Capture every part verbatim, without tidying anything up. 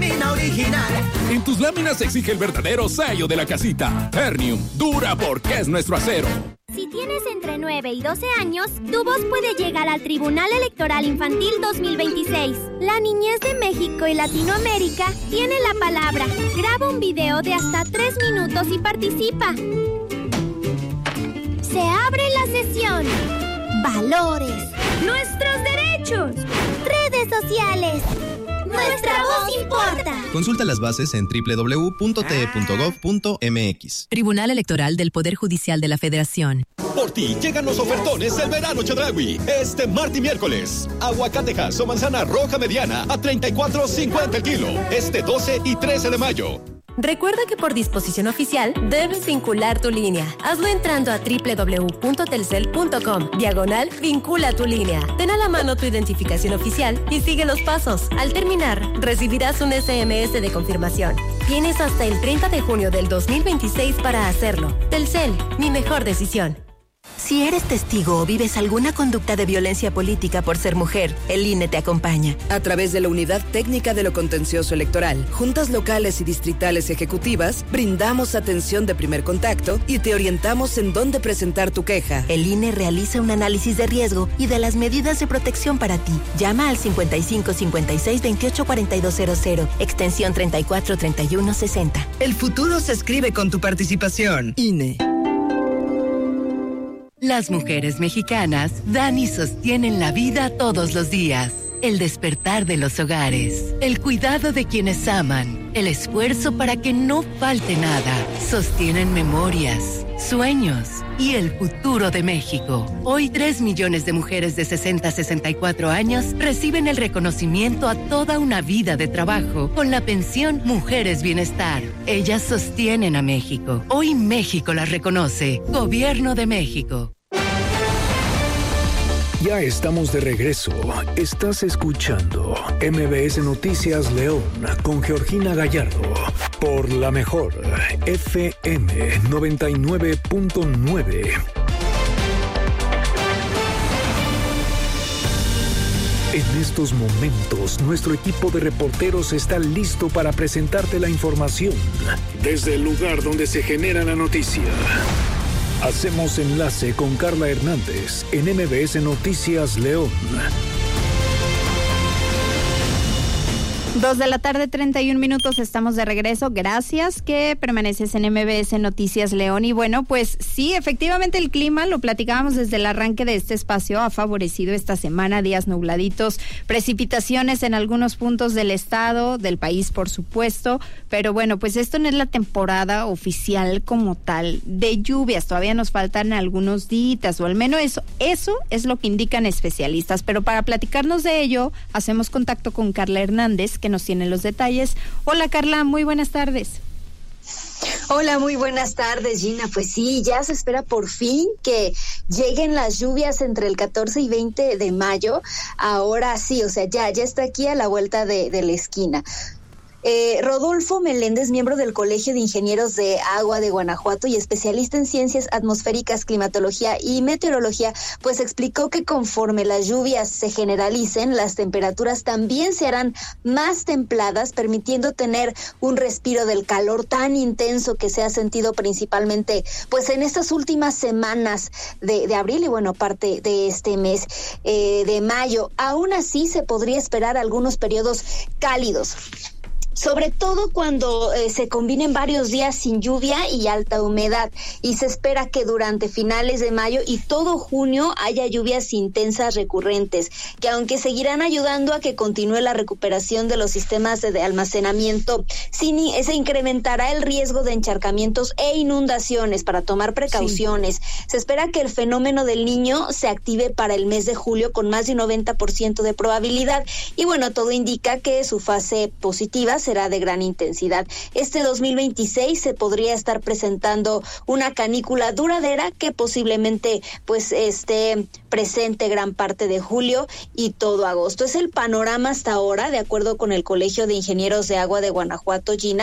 lámina original. En tus láminas se exige el verdadero sello de la casita. Ternium, dura porque es nuestro acero. Si tienes entre nueve y doce años, tu voz puede llegar al Tribunal Electoral Infantil dos mil veintiséis. La niñez de México y Latinoamérica tiene la palabra. Graba un video de hasta tres minutos y participa. Se abre la sesión. Valores. Nuestros derechos. Redes sociales. Nuestra voz importa. Consulta las bases en doble u doble u doble u punto t e punto gov punto m x. Tribunal Electoral del Poder Judicial de la Federación. Por ti llegan los ofertones del verano Chedraui. Este martes y miércoles. Aguacatejas o manzana roja mediana a treinta y cuatro cincuenta el kilo. Este doce y trece de mayo. Recuerda que por disposición oficial debes vincular tu línea. Hazlo entrando a doble u doble u doble u punto telcel punto com, diagonal vincula tu línea. Ten a la mano tu identificación oficial y sigue los pasos. Al terminar, recibirás un ese eme ese de confirmación. Tienes hasta el treinta de junio del dos mil veintiséis para hacerlo. Telcel, mi mejor decisión. Si eres testigo o vives alguna conducta de violencia política por ser mujer, el I N E te acompaña. A través de la Unidad Técnica de lo Contencioso Electoral, juntas locales y distritales ejecutivas, brindamos atención de primer contacto y te orientamos en dónde presentar tu queja. El I N E realiza un análisis de riesgo y de las medidas de protección para ti. Llama al cincuenta y cinco cincuenta y seis veintiocho cuarenta y dos cero cero, extensión treinta y cuatro treinta y uno sesenta. El futuro se escribe con tu participación. I N E. Las mujeres mexicanas dan y sostienen la vida todos los días. El despertar de los hogares, el cuidado de quienes aman, el esfuerzo para que no falte nada. Sostienen memorias, sueños y el futuro de México. Hoy tres millones de mujeres de sesenta a sesenta y cuatro años reciben el reconocimiento a toda una vida de trabajo con la pensión Mujeres Bienestar. Ellas sostienen a México. Hoy México las reconoce. Gobierno de México. Ya estamos de regreso. Estás escuchando eme be ese Noticias León con Georgina Gallardo por la mejor efe eme noventa y nueve punto nueve. En estos momentos, nuestro equipo de reporteros está listo para presentarte la información desde el lugar donde se genera la noticia. Hacemos enlace con Carla Hernández en eme be ese Noticias León. Dos de la tarde, treinta y un minutos, estamos de regreso. Gracias que permaneces en eme be ese Noticias León. Y bueno, pues sí, efectivamente el clima, lo platicábamos desde el arranque de este espacio, ha favorecido esta semana días nubladitos, precipitaciones en algunos puntos del estado, del país por supuesto, pero bueno, pues esto no es la temporada oficial como tal de lluvias, todavía nos faltan algunos días, o al menos eso, eso es lo que indican especialistas, pero para platicarnos de ello, hacemos contacto con Carla Hernández, que nos tiene los detalles. Hola Carla, muy buenas tardes. Hola, muy buenas tardes, Gina. Pues sí, ya se espera por fin que lleguen las lluvias entre el catorce y veinte de mayo. Ahora sí, o sea, ya, ya está aquí a la vuelta de, de la esquina. Eh, Rodolfo Meléndez, miembro del Colegio de Ingenieros de Agua de Guanajuato y especialista en ciencias atmosféricas, climatología y meteorología, pues explicó que conforme las lluvias se generalicen, las temperaturas también se harán más templadas, permitiendo tener un respiro del calor tan intenso que se ha sentido principalmente pues en estas últimas semanas de, de abril y bueno, parte de este mes eh, de mayo. Aún así, se podría esperar algunos periodos cálidos, sobre todo cuando eh, se combinen varios días sin lluvia y alta humedad, y se espera que durante finales de mayo y todo junio haya lluvias intensas recurrentes, que aunque seguirán ayudando a que continúe la recuperación de los sistemas de, de almacenamiento, sí, se incrementará el riesgo de encharcamientos e inundaciones. Para tomar precauciones, sí. Se espera que el fenómeno del Niño se active para el mes de julio con más de un noventa por ciento de probabilidad, y bueno, todo indica que su fase positiva será de gran intensidad. Este dos mil veintiséis se podría estar presentando una canícula duradera que posiblemente pues esté presente gran parte de julio y todo agosto. Es el panorama hasta ahora, de acuerdo con el Colegio de Ingenieros de Agua de Guanajuato, Gina.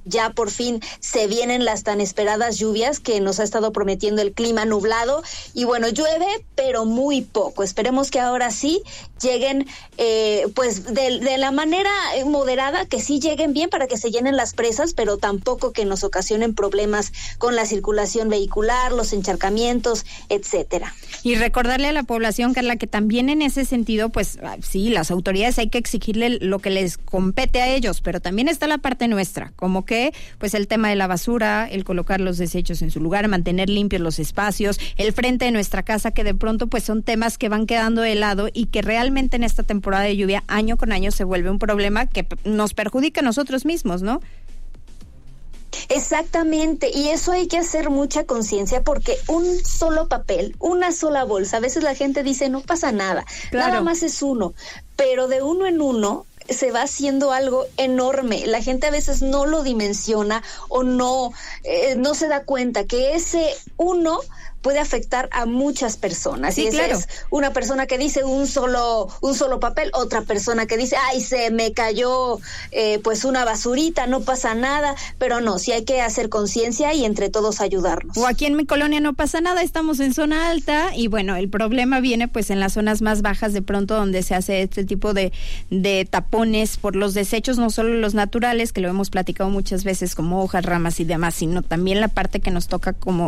ya por fin se vienen las tan esperadas lluvias que nos ha estado prometiendo el clima nublado y bueno, llueve pero muy poco. Esperemos que ahora sí lleguen eh, pues de, de la manera moderada, que sí lleguen bien para que se llenen las presas, pero tampoco que nos ocasionen problemas con la circulación vehicular, los encharcamientos, etcétera. Y recordarle a la población, Carla, que también en ese sentido, pues sí, las autoridades hay que exigirle lo que les compete a ellos, pero también está la parte nuestra, como que pues el tema de la basura, el colocar los desechos en su lugar, mantener limpios los espacios, el frente de nuestra casa, que de pronto pues son temas que van quedando de lado y que realmente en esta temporada de lluvia año con año se vuelve un problema que nos perjudica a nosotros mismos, ¿no? Exactamente, y eso hay que hacer mucha conciencia porque un solo papel, una sola bolsa, a veces la gente dice no pasa nada, claro. Nada más es uno, pero de uno en uno se va haciendo algo enorme. La gente a veces no lo dimensiona o no, eh, no se da cuenta que ese uno puede afectar a muchas personas. Sí, y esa claro. es una persona que dice un solo un solo papel, otra persona que dice, ay, se me cayó eh, pues una basurita, no pasa nada, pero no, sí hay que hacer conciencia y entre todos ayudarnos. O aquí en mi colonia no pasa nada, estamos en zona alta y bueno, el problema viene pues en las zonas más bajas de pronto donde se hace este tipo de, de tapones por los desechos, no solo los naturales, que lo hemos platicado muchas veces como hojas, ramas y demás, sino también la parte que nos toca como